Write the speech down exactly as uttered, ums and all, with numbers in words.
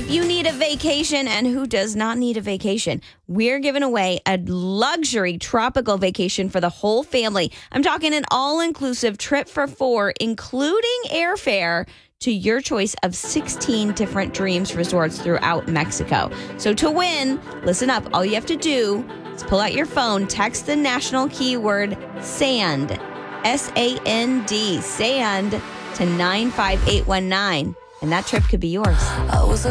If you need a vacation, and who does not need a vacation, we're giving away a luxury tropical vacation for the whole family. I'm talking an all-inclusive trip for four, including airfare to your choice of sixteen different Dreams resorts throughout Mexico. So to win, listen up. All you have to do is pull out your phone, text the national keyword SAND, S A N D, SAND, to nine five eight one nine, and that trip could be yours.